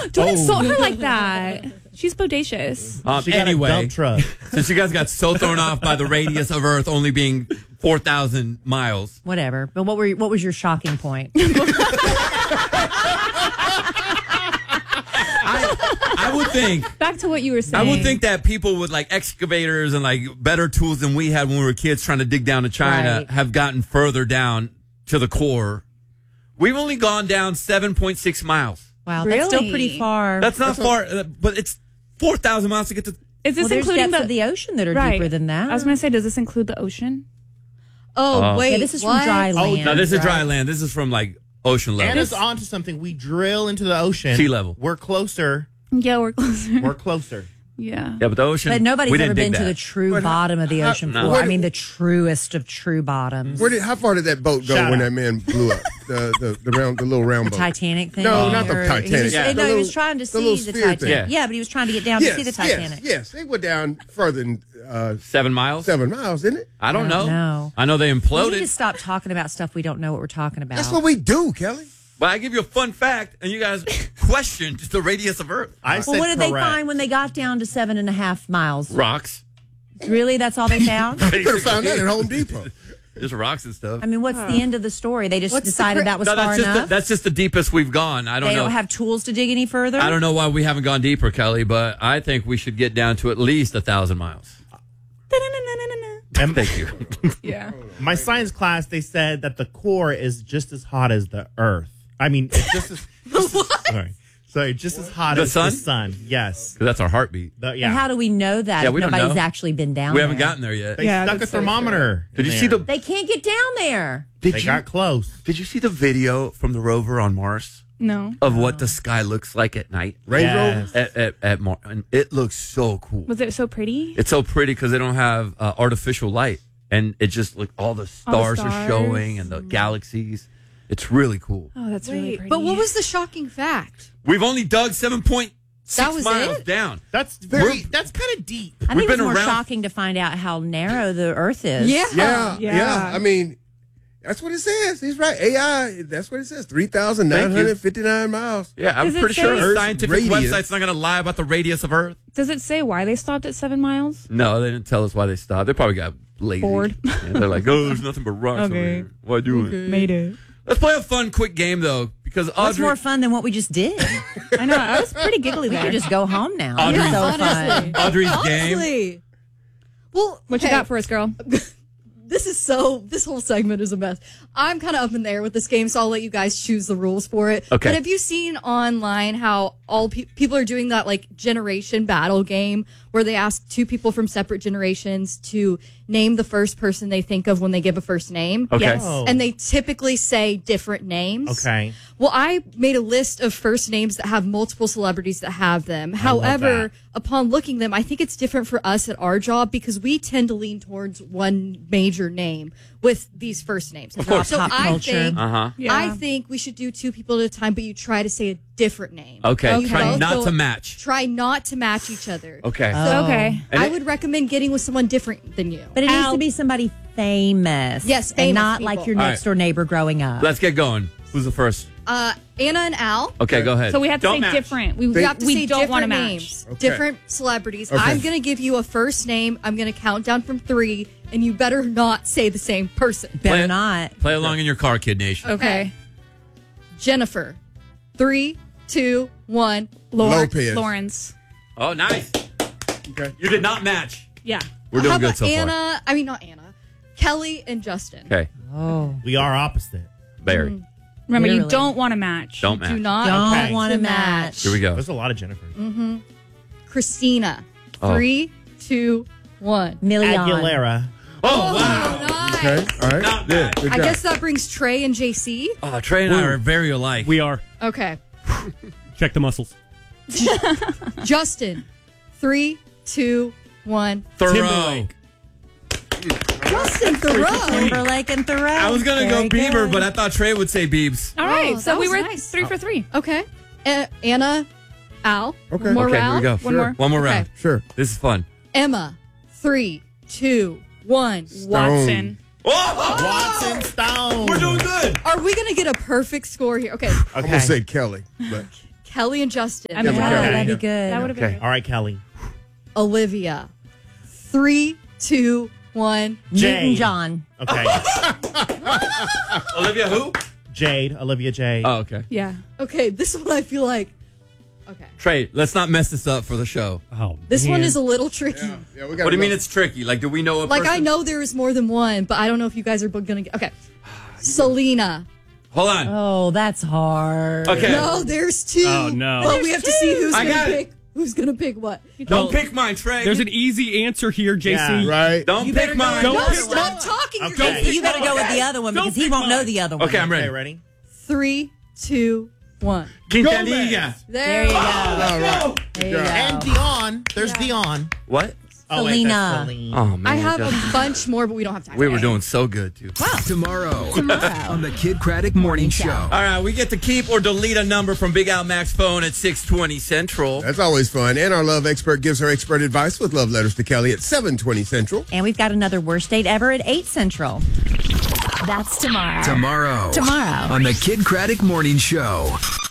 Don't insult her like that. She's bodacious. She got a Anyway, dump truck. since you guys got so thrown off by the radius of Earth only being 4,000 miles. Whatever. But what was your shocking point? I would think. Back to what you were saying. I would think that people with like excavators and like better tools than we had when we were kids trying to dig down to China Right. have gotten further down to the core. We've only gone down 7.6 miles. Wow, that's still Really? pretty far. That's not far, but it's 4,000 miles to get to. Is this well, there's including depths of the ocean that are right. deeper than that. I was going to say, does this include the ocean? Oh, wait. Yeah, this is what? from dry land. No, this is right? dry land. This is from like ocean level. Anna's onto something. We drill into the ocean. Sea level. We're closer. Yeah, we're closer. We're closer. Yeah. Yeah, but the ocean. But nobody's we ever didn't dig been to that. the true bottom of the ocean no. floor. I mean, the truest of true bottoms. How far did that boat go Shut when up. that man blew up? The little round The boat. Titanic thing? No, not the Or- Titanic. He was, Yeah. No, The he was little- trying to the see little the sphere Titanic. thing. Yeah. Yeah, but he was trying to get down to see the Titanic. Yes, they went down further than 7 miles? 7 miles, didn't it? I don't know. know. I know they We need imploded. to stop talking about stuff we don't know what we're talking about. That's what we do, Kelly. But I give you a fun fact, and you guys questioned the radius of Earth. I said Well, what did they correct. find when they got down to 7.5 miles? Rocks. Really? That's all they found? You could have found that at Home Depot. Just rocks and stuff. I mean, what's the end of the story? They just What's the decided that was far that's just enough? that's just the deepest we've gone. I don't They know. don't have tools to dig any further? I don't know why we haven't gone deeper, Kelly, but I think we should get down to at least 1,000 miles. And Thank you. Yeah. my science class, they said that the core is just as hot as the Earth. I mean, it's just as sorry, just as hot The as sun? the sun. Yes. 'Cause that's our heartbeat. And how do we know that Yeah, if we don't nobody's know. actually been down We there? haven't gotten there yet. They Yeah, stuck a that's so thermometer. Did in you see there. the? They can't get down there. Did They you got close. Did you see the video from the rover on Mars No. of what the sky looks like at night Range Rover? Yes. at Mars? And it looks so cool. Was it so pretty? It's so pretty because they don't have artificial light, and it just like all the stars are stars. showing and the galaxies. It's really cool. Oh, that's really Wait, pretty. but what was the shocking fact? We've only dug 7.6 That was miles it? down. That's We're- that's kind of deep. I We've think it's been more around- shocking to find out how narrow the Earth is. Yeah. Yeah. I mean, that's what it says. He's right. AI, that's what it says. 3,959 miles. Yeah, I'm Does it pretty sure say- a scientific Radius. website's not going to lie about the radius of Earth. Does it say why they stopped at 7 miles? No, they didn't tell us why they stopped. They probably got lazy. Bored. Yeah, they're like, oh, there's nothing but rocks over Okay. here. Why do it? Made it. Let's play a fun, quick game, though, because What's Audrey... more fun than what we just did? I know. I was pretty giggly We there. could just go home now. Audrey's- It's so honestly. fun. Audrey's game. Honestly. Well, What you okay, got for us, girl? this whole segment is a mess. I'm kind of up in there with this game, so I'll let you guys choose the rules for it. Okay. But have you seen online how all people are doing that like generation battle game where they ask two people from separate generations to name the first person they think of when they give a first name? Okay. Yes. Oh. And they typically say different names. Okay. Well, I made a list of first names that have multiple celebrities that have them. However, that. upon looking them, I think it's different for us at our job because we tend to lean towards one major name with these first names. Of course. So Pop I culture. think, Uh-huh. Yeah. I think we should do two people at a time, but you try to say a different name. Okay, You try both not go- to match. Try not to match each other. Okay. Okay. And I it- would recommend getting with someone different than you. But it needs Al. to be somebody famous. Yes, And famous not people. like your All next right. door neighbor growing up. Let's get going. Who's the first? Anna and Al. Okay, go ahead. So we have to Don't say match. different. We You have to we say don't different want to match. names, Okay. different celebrities. Okay. I'm going to give you a first name. I'm going to count down from 3, and you better not say the same person. Better Play- not. Play along in your car, Kid Nation. Okay. Jennifer. 3, 2, 1. Lopez. Lawrence. Oh, nice. Okay. You did not match. Yeah. We're How doing about good so far. Anna? I mean, not Anna. Kelly and Justin. Okay, Oh. We are opposite. Barry. Remember, you Really? don't want to match. Don't Do match. not Don't Okay. want to match. Here we go. There's a lot of Jennifers. Christina. Oh. 3, 2, 1. Million. Aguilera. Oh, wow. Nice. Okay. All right. Not Good. bad. Good I job. guess that brings Trey and JC. Oh, Trey and I are very alike. We are. Okay. Check the muscles. Justin. 3, 2, 1. Thoreau. Timberlake. Justin Thoreau. Timberlake and Thoreau. I was going to go Very Bieber, good. but I thought Trey would say Biebs. All right. Oh, so that we was were nice. 3 for 3. Okay. Anna, Al. Okay. One more Okay, round. here we go. One more. One more Okay. round. Sure. This is fun. Emma. 3, 2, 1. Watson. Oh, Watson Stone. we're doing good. Are we going to get a perfect score here? Okay. I'm going to say Kelly, but Kelly and Justin. I'm Yeah, in. that'd be good. That would have been Okay. good. All right, Kelly. Olivia. 3, 2, 1. Jade. Newton John. Okay. Olivia who? Jade. Olivia Jade. Oh, okay. Yeah. Okay, this one I feel like. Okay. Trey, let's not mess this up for the show. Oh, This one man. is a little tricky. Yeah, we got What do you mean it's tricky? Like, do we know a Like, person? I know there is more than one, but I don't know if you guys are going to get. Okay. Selena. Hold on. Oh, that's hard. Okay. No, there's 2. Oh, no. But we have to see who's I going to got it. pick. Who's going to pick what? Don't pick mine, Trey. There's an easy answer here, JC. Yeah. right. Don't pick mine. Don't No, pick stop talking. You're Okay. gonna pick You got to one. go with the other one because he pick won't know mine. the other one. Okay, I'm Okay, ready. ready? 3, 2, 1. Quintanilla. There you go. All right. There you And go. Dion. There's Dion. What? Oh, wait, that's Selena. Celine. Oh, man. I have just- a bunch more, but we don't have time. we were doing so good, too. Tomorrow on the Kid Craddock Morning Show. All right, we get to keep or delete a number from Big Al Mac's phone at 620 Central. That's always fun. And our love expert gives her expert advice with love letters to Kelly at 7:20 Central. And we've got another worst date ever at 8 Central. That's tomorrow. Tomorrow Tomorrow. on the Kid Craddock Morning Show.